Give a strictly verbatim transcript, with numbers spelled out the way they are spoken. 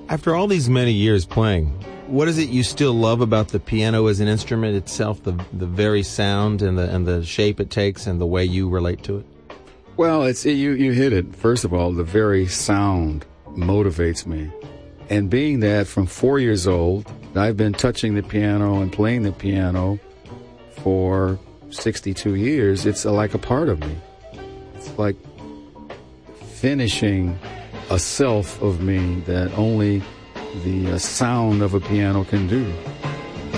After all these many years playing, what is it you still love about the piano as an instrument itself, the the very sound and the and the shape it takes and the way you relate to it? Well, it's you you hit it. First of all, the very sound motivates me. And being that from four years old, I've been touching the piano and playing the piano for sixty-two years, it's like a part of me. It's like finishing a self of me that only the uh, sound of a piano can do.